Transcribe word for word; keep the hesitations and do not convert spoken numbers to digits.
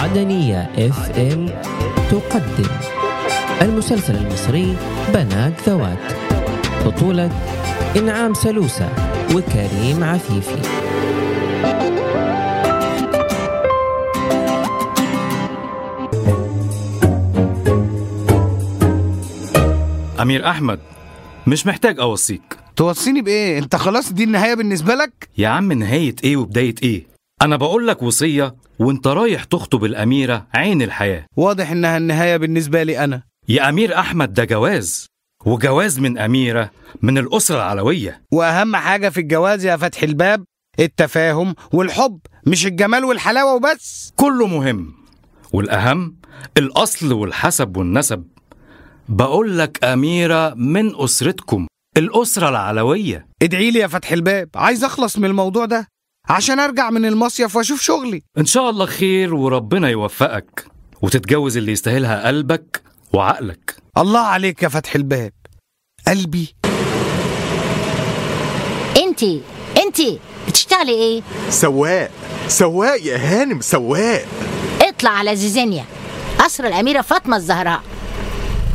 عدنية اف ام تقدم المسلسل المصري بنات ذوات، بطولة إنعام سلوسة وكريم عفيفي. أمير أحمد، مش محتاج أوصيك. توصيني بإيه؟ أنت خلاص دي النهاية بالنسبة لك؟ يا عم نهاية إيه وبداية إيه؟ أنا بقول لك وصية وأنت رايح تخطب الأميرة عين الحياة. واضح إنها النهاية بالنسبة لي أنا. يا أمير أحمد، ده جواز، وجواز من أميرة من الأسرة العلوية. وأهم حاجة في الجواز يا فتح الباب التفاهم والحب، مش الجمال والحلاوة وبس. كله مهم، والأهم الأصل والحسب والنسب. بقول لك أميرة من أسرتكم الأسرة العلوية. ادعي لي يا فتح الباب، عايز أخلص من الموضوع ده عشان أرجع من المصيف وأشوف شغلي. إن شاء الله خير وربنا يوفقك وتتجوز اللي يستاهلها قلبك وعقلك. الله عليك يا فتح الباب، قلبي. انتي انتي بتشتغلي ايه؟ سواق سواق يا هانم، سواق. اطلع على زيزينيا، قصر الأميرة فاطمة الزهراء.